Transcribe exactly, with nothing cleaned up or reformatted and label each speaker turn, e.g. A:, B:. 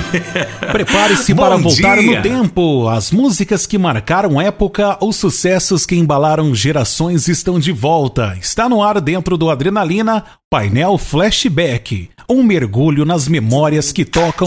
A: Prepare-se para voltar dia. no tempo. As músicas que marcaram época, os sucessos que embalaram gerações estão de volta. Está no ar dentro do Adrenalina, Painel Flashback. Um mergulho nas memórias que tocam